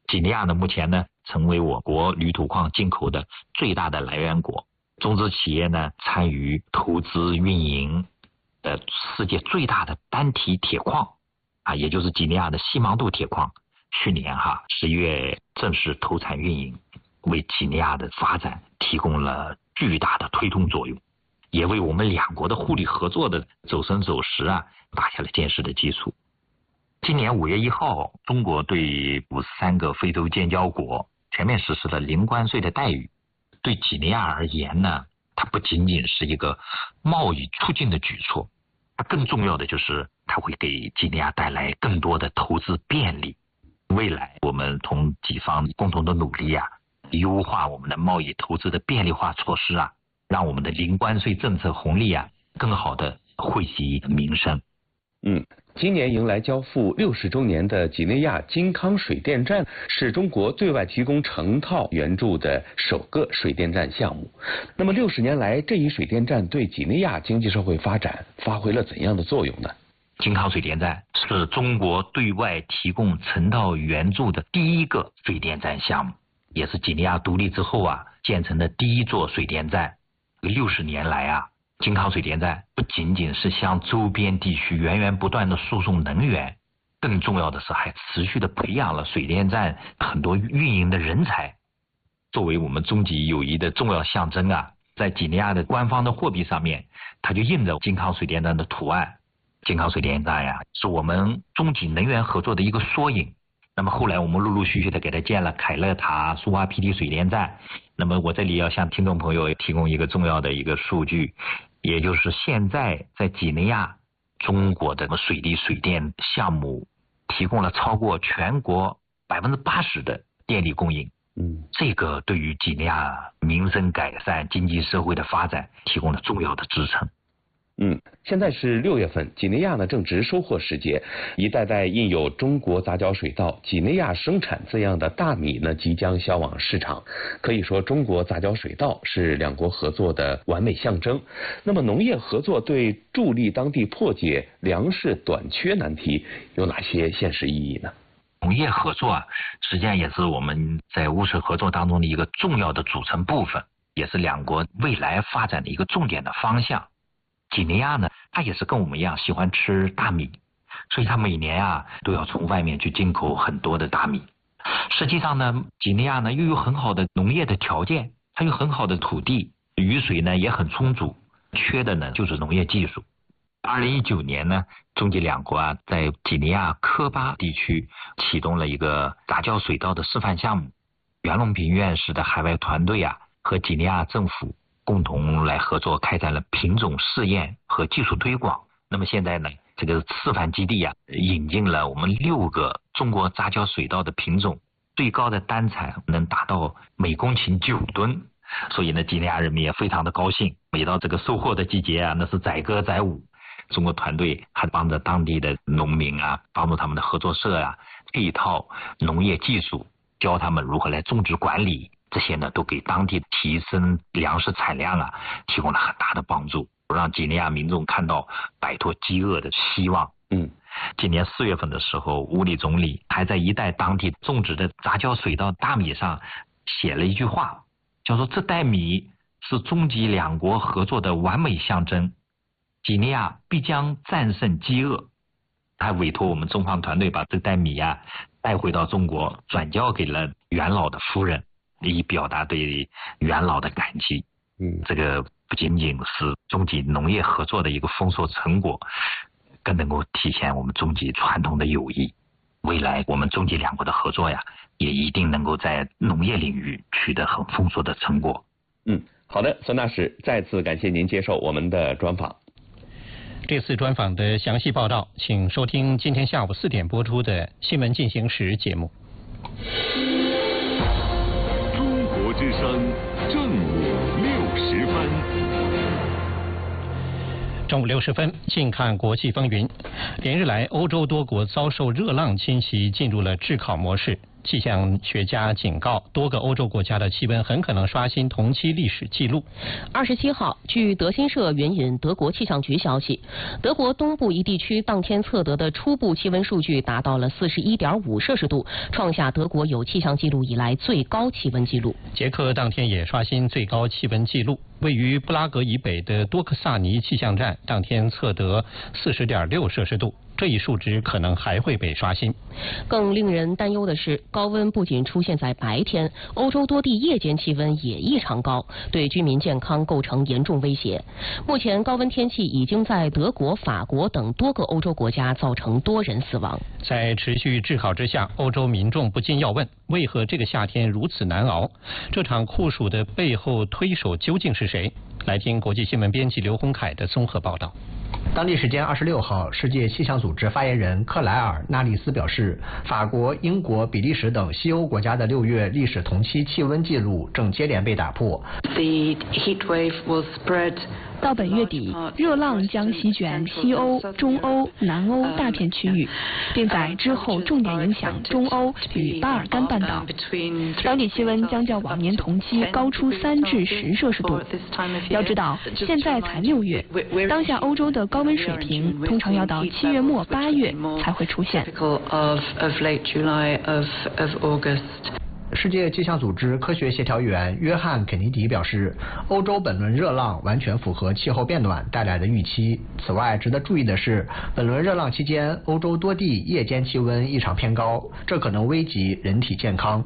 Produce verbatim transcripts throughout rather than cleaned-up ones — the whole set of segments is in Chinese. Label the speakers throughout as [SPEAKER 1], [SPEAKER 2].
[SPEAKER 1] 几内亚呢，目前呢成为我国铝土矿进口的最大的来源国。中资企业呢参与投资运营的世界最大的单体铁矿啊，也就是几内亚的西芒杜铁矿，去年哈十一月正式投产运营，为几内亚的发展提供了巨大的推动作用，也为我们两国的互利合作的走深走实啊打下了坚实的基础。今年五月一号，中国对五十三个非洲建交国全面实施了零关税的待遇。对几内亚而言呢，它不仅仅是一个贸易促进的举措，它更重要的就是它会给几内亚带来更多的投资便利。未来我们同几方共同的努力啊，优化我们的贸易投资的便利化措施啊，让我们的零关税政策红利啊更好的惠及民生。
[SPEAKER 2] 嗯，今年迎来交付六十周年的几内亚金康水电站是中国对外提供成套援助的首个水电站项目。那么六十年来，这一水电站对几内亚经济社会发展发挥了怎样的作用呢？
[SPEAKER 1] 金康水电站是中国对外提供成套援助的第一个水电站项目，也是几内亚独立之后啊建成的第一座水电站。六十年来啊，金康水电站不仅仅是向周边地区源源不断的输送能源，更重要的是还持续的培养了水电站很多运营的人才。作为我们中几友谊的重要象征啊，在几内亚的官方的货币上面，它就印着金康水电站的图案。金康水电站呀，是我们中几能源合作的一个缩影。那么后来我们陆陆续续的给它建了凯乐塔、苏瓦皮提水电站。那么我这里要向听众朋友提供一个重要的一个数据，也就是现在在几内亚，中国的水利水电项目提供了超过全国百分之八十的电力供应。嗯，这个对于几内亚民生改善、经济社会的发展提供了重要的支撑。
[SPEAKER 2] 嗯，现在是六月份，几内亚呢正值收获时节，一袋袋印有中国杂交水稻几内亚生产字样的大米呢即将销往市场。可以说，中国杂交水稻是两国合作的完美象征。那么，农业合作对助力当地破解粮食短缺难题有哪些现实意义呢？
[SPEAKER 1] 农业合作啊，实际上也是我们在务实合作当中的一个重要的组成部分，也是两国未来发展的一个重点的方向。几内亚呢，它也是跟我们一样喜欢吃大米，所以它每年啊都要从外面去进口很多的大米。实际上呢，几内亚呢又有很好的农业的条件，它有很好的土地，雨水呢也很充足，缺的呢就是农业技术。二零一九年呢，中几两国啊在几内亚科巴地区启动了一个杂交水稻的示范项目，袁隆平院士的海外团队啊和几内亚政府共同来合作开展了品种试验和技术推广。那么现在呢，这个示范基地啊，引进了我们六个中国杂交水稻的品种，最高的单产能达到每公顷九吨。所以呢，几内亚人民也非常的高兴。每到这个收获的季节啊，那是载歌载舞。中国团队还帮着当地的农民啊，帮助他们的合作社啊，配套农业技术，教他们如何来种植管理。这些呢，都给当地提升粮食产量啊，提供了很大的帮助，让几内亚民众看到摆脱饥饿的希望。嗯，今年四月份的时候，乌里总理还在一袋当地种植的杂交水稻大米上写了一句话，叫做这袋米是中几两国合作的完美象征，几内亚必将战胜饥饿。他委托我们中方团队把这袋米啊带回到中国，转交给了袁老的夫人，以表达对袁老的感激。嗯，这个不仅仅是中几农业合作的一个丰硕成果，更能够体现我们中几传统的友谊。未来我们中几两国的合作呀，也一定能够在农业领域取得很丰硕的成果。
[SPEAKER 2] 嗯，好的，孙大使，再次感谢您接受我们的专访。
[SPEAKER 3] 这次专访的详细报道，请收听今天下午四点播出的《新闻进行时》节目。
[SPEAKER 4] 中国之声正午六十分。
[SPEAKER 3] 中午六十分，近看国际风云。连日来，欧洲多国遭受热浪侵袭，进入了炙烤模式。 气象学家警告，多个欧洲国家的气温很可能刷新同期历史记录。
[SPEAKER 5] 二十七号，据德新社援引德国气象局消息，德国东部一地区当天测得的初步气温数据达到了四十一点五摄氏度，创下德国有气象记录以来最高气温记录。
[SPEAKER 3] 捷克当天也刷新最高气温记录，位于布拉格以北的多克萨尼气象站当天测得四十点六摄氏度。这一数值可能还会被刷新。
[SPEAKER 5] 更令人担忧的是，高温不仅出现在白天，欧洲多地夜间气温也异常高，对居民健康构成严重威胁。目前高温天气已经在德国、法国等多个欧洲国家造成多人死亡。
[SPEAKER 3] 在持续炙烤之下，欧洲民众不禁要问，为何这个夏天如此难熬？这场酷暑的背后推手究竟是谁？来听国际新闻编辑刘洪凯的综合报道。
[SPEAKER 6] 当地时间二十六号，世界气象组织发言人克莱尔·纳利斯表示，法国、英国、比利时等西欧国家的六月历史同期气温记录正接连被打破。
[SPEAKER 7] 到本月底，热浪将席卷西欧、中欧、南欧大片区域，并在之后重点影响中欧与巴尔干半岛。当地气温将较往年同期高出三至十摄氏度。要知道，现在才六月，当下欧洲的高温水平通常要到七月末八月才会出现。
[SPEAKER 6] 世界气象组织科学协调员约翰·肯尼迪表示，欧洲本轮热浪完全符合气候变暖带来的预期。此外，值得注意的是，本轮热浪期间，欧洲多地夜间气温异常偏高，这可能危及人体健康。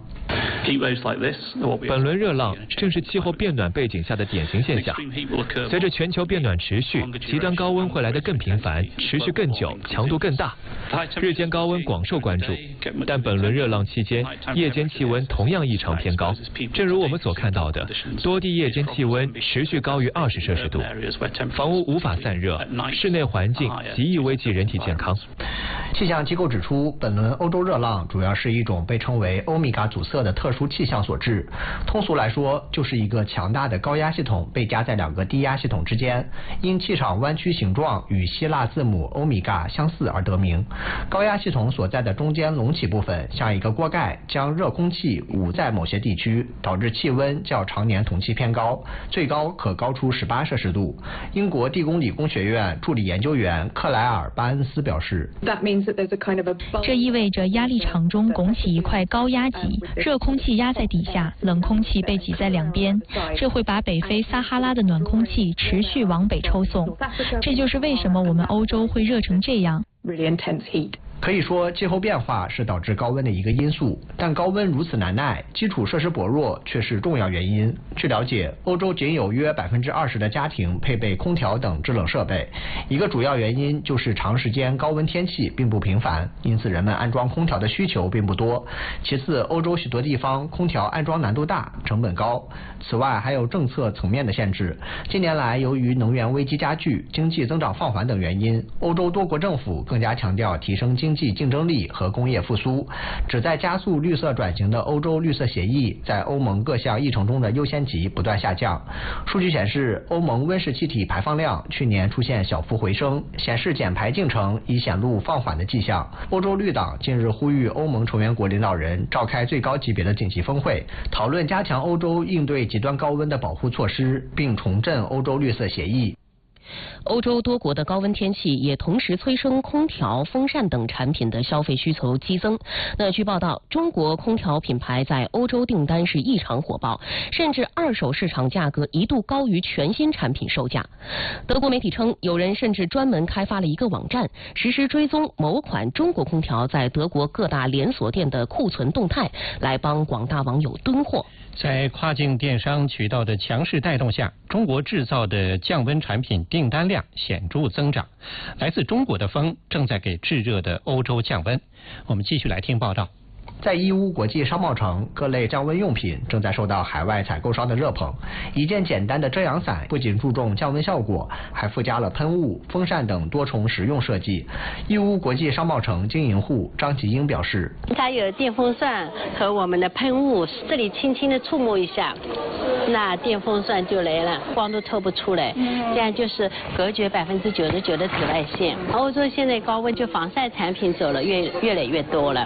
[SPEAKER 8] 本轮热浪正是气候变暖背景下的典型现象。随着全球变暖持续，极端高温会来得更频繁，持续更久，强度更大。日间高温广受关注，但本轮热浪期间，夜间气温同样异常偏高。正如我们所看到的，多地夜间气温持续高于二十摄氏度，房屋无法散热，室内环境极易危及人体健康。
[SPEAKER 6] 气象机构指出，本轮欧洲热浪主要是一种被称为欧米伽阻塞的特殊气象所致。通俗来说，就是一个强大的高压系统被夹在两个低压系统之间，因气场弯曲形状与希腊字母欧米伽相似而得名。高压系统所在的中间隆起部分像一个锅盖，将热空气捂在某些地区，导致气温较常年同期偏高，最高可高出十八摄氏度。英国地宫理工学院助理研究员克莱尔·巴恩斯表示，
[SPEAKER 7] 这意味着压力场中拱起一块高压脊，热空气压在底下，冷空气被挤在两边，这会把北非撒哈拉的暖空气持续往北抽送。这就是为什么我们欧洲会热成这样。
[SPEAKER 6] 可以说，气候变化是导致高温的一个因素，但高温如此难耐，基础设施薄弱却是重要原因。据了解，欧洲仅有约百分之二十的家庭配备空调等制冷设备，一个主要原因就是长时间高温天气并不频繁，因此人们安装空调的需求并不多。其次，欧洲许多地方空调安装难度大，成本高。此外，还有政策层面的限制。近年来，由于能源危机加剧、经济增长放缓等原因，欧洲多国政府更加强调提升经济经济竞争力和工业复苏，旨在加速绿色转型的欧洲绿色协议在欧盟各项议程中的优先级不断下降。数据显示，欧盟温室气体排放量去年出现小幅回升，显示减排进程已显露放缓的迹象。欧洲绿党近日呼吁欧盟成员国领导人召开最高级别的紧急峰会，讨论加强欧洲应对极端高温的保护措施，并重振欧洲绿色协议。
[SPEAKER 5] 欧洲多国的高温天气也同时催生空调、风扇等产品的消费需求激增。那据报道，中国空调品牌在欧洲订单是异常火爆，甚至二手市场价格一度高于全新产品售价。德国媒体称，有人甚至专门开发了一个网站，实时追踪某款中国空调在德国各大连锁店的库存动态，来帮广大网友囤货。
[SPEAKER 3] 在跨境电商渠道的强势带动下，中国制造的降温产品订单量显著增长。来自中国的风正在给炙热的欧洲降温。我们继续来听报道。
[SPEAKER 6] 在义乌国际商贸城，各类降温用品正在受到海外采购商的热捧。一件简单的遮阳伞不仅注重降温效果，还附加了喷雾、风扇等多重实用设计。义乌国际商贸城经营户张吉英表示，
[SPEAKER 9] 它有电风扇和我们的喷雾，这里轻轻的触摸一下，那电风扇就来了，光都透不出来，这样就是隔绝百分之九十九的紫外线。欧洲现在高温，就防晒产品走了越越来越多了。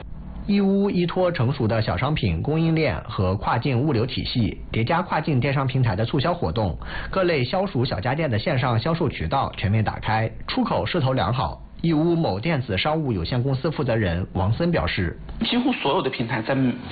[SPEAKER 6] 义乌依托成熟的小商品供应链和跨境物流体系，叠加跨境电商平台的促销活动，各类消暑小家电的线上销售渠道全面打开，出口势头良好。义乌某电子商务有限公司负责人王森表示，
[SPEAKER 10] 几乎所有的平台在